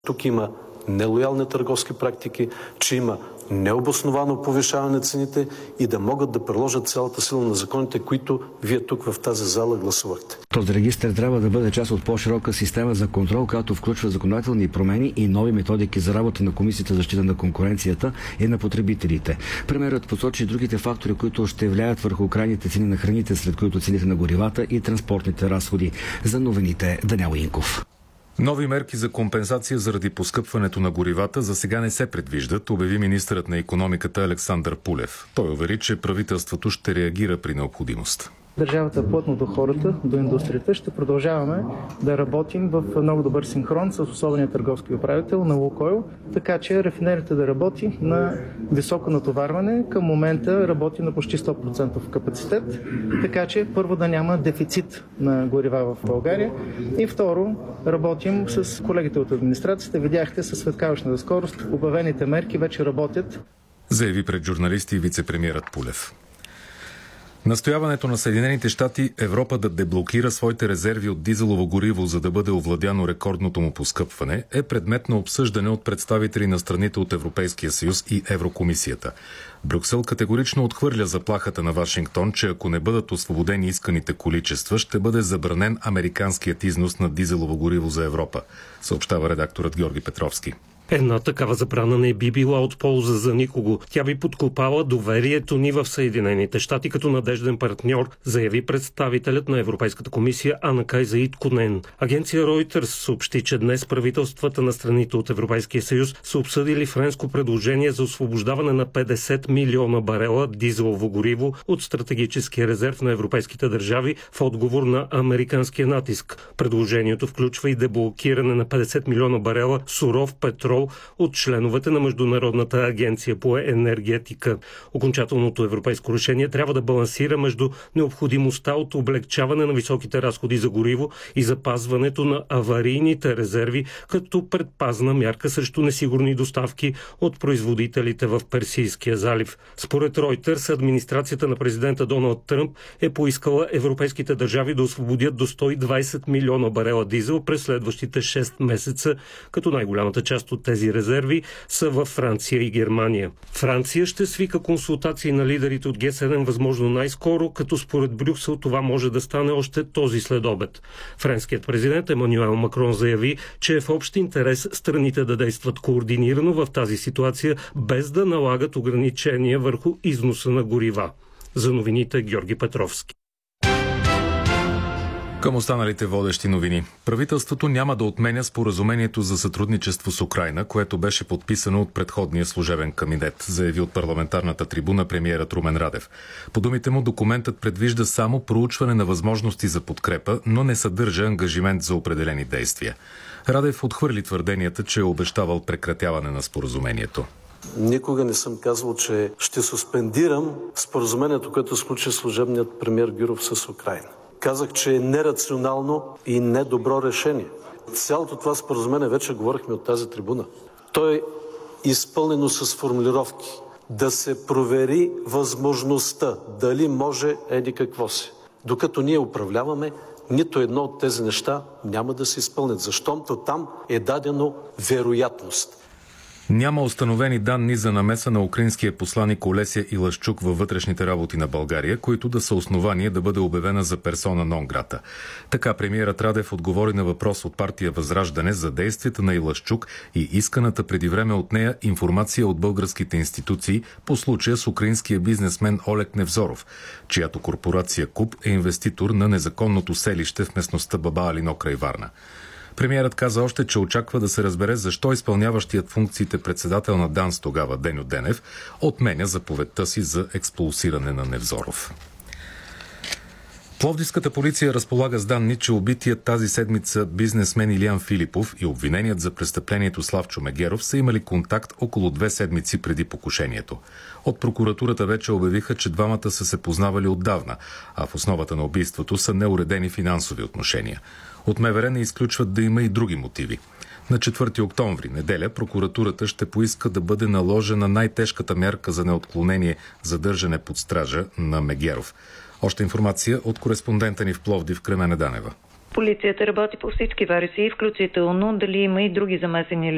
Тук има нелоялни търговски практики, че има необосновано повишаване на цените и да могат да приложат цялата сила на законите, които вие тук в тази зала гласувахте. Този регистър трябва да бъде част от по-широка система за контрол, която включва законодателни промени и нови методики за работа на Комисията за защита на конкуренцията и на потребителите. Премиерът посочи другите фактори, които ще влияят върху крайните цени на храните, сред които цените на горивата и транспортните разходи. За новините Даниел Инков. Нови мерки за компенсация заради поскъпването на горивата за сега не се предвиждат, обяви министърът на икономиката Александър Пулев. Той увери, че правителството ще реагира при необходимост. Държавата плътно до хората, до индустрията. Ще продължаваме да работим в много добър синхрон с особения търговски управител на Лукойл, така че рафинерията да работи на високо натоварване. Към момента работи на почти 100% капацитет, така че първо да няма дефицит на горива в България и второ работим с колегите от администрацията. Видяхте със светкавичната скорост, обявените мерки вече работят. Заяви пред журналисти вицепремиерът Пулев. Настояването на Съединените щати Европа да деблокира своите резерви от дизелово гориво, за да бъде овладяно рекордното му поскъпване, е предмет на обсъждане от представители на страните от Европейския съюз и Еврокомисията. Брюксел категорично отхвърля заплахата на Вашингтон, че ако не бъдат освободени исканите количества, ще бъде забранен американският износ на дизелово гориво за Европа, съобщава редакторът Георги Петровски. Една такава забрана не би била от полза за никого. Тя би подкопала доверието ни в Съединените щати като надежден партньор, заяви представителят на Европейската комисия Ана-Кайза Итконен. Агенция Reuters съобщи, че днес правителствата на страните от Европейския съюз са обсъдили френско предложение за освобождаване на 50 милиона барела дизелово гориво от стратегическия резерв на европейските държави в отговор на американския натиск. Предложението включва и деблокиране на 50 милиона барела суров петрол от членовете на Международната агенция по енергетика. Окончателното европейско решение трябва да балансира между необходимостта от облегчаване на високите разходи за гориво и запазването на аварийните резерви като предпазна мярка срещу несигурни доставки от производителите в Персийския залив. Според Reuters, администрацията на президента Доналд Тръмп е поискала европейските държави да освободят до 120 милиона барела дизел през следващите 6 месеца, като най-голямата част от тези резерви са във Франция и Германия. Франция ще свика консултации на лидерите от Г7 възможно най-скоро, като според Брюксел това може да стане още този следобед. Френският президент Емануел Макрон заяви, че е в общ интерес страните да действат координирано в тази ситуация, без да налагат ограничения върху износа на горива. За новините Георги Петровски. Към останалите водещи новини. Правителството няма да отменя споразумението за сътрудничество с Украйна, което беше подписано от предходния служебен кабинет, заяви от парламентарната трибуна премиерът Румен Радев. По думите му, документът предвижда само проучване на възможности за подкрепа, но не съдържа ангажимент за определени действия. Радев отхвърли твърденията, че е обещавал прекратяване на споразумението. Никога не съм казвал, че ще суспендирам споразумението, което сключи служебният премиер Гюров с Украйна. Казах, че е нерационално и недобро решение. Цялото това споразумение вече говорихме от тази трибуна. То е изпълнено с формулировки. Да се провери възможността, дали може еди какво си. Докато ние управляваме, нито едно от тези неща няма да се изпълнят, защото там е дадено вероятност. Няма установени данни за намеса на украинския посланик Олеся Илашчук във вътрешните работи на България, които да са основание да бъде обявена за персона нон грата. Така премиерът Радев отговори на въпрос от партия Възраждане за действията на Илашчук и исканата преди време от нея информация от българските институции по случая с украинския бизнесмен Олег Невзоров, чиято корпорация КУП е инвеститор на незаконното селище в местността Баба Алино край Варна. Премиерът каза още, че очаква да се разбере защо изпълняващият функциите председател на ДАНС тогава Деньо Денев отменя заповедта си за експулсиране на Невзоров. Пловдивската полиция разполага с данни, че убитият тази седмица бизнесмен Илиян Филипов и обвиненият за престъплението Славчо Мегеров са имали контакт около 2 седмици преди покушението. От прокуратурата вече обявиха, че двамата са се познавали отдавна, а в основата на убийството са неуредени финансови отношения. От МВР не изключват да има и други мотиви. На 4 октомври, неделя, прокуратурата ще поиска да бъде наложена най-тежката мярка за неотклонение задържане под стража на Мегеров. Още информация от кореспондента ни в Пловдив Кремене Данева. Полицията работи по всички версии, включително дали има и други замесени